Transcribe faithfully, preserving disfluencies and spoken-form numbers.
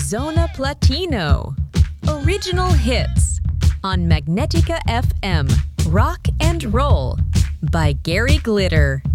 Zona Platino. Original hits on Magnetica F M. Rock and Roll by Gary Glitter.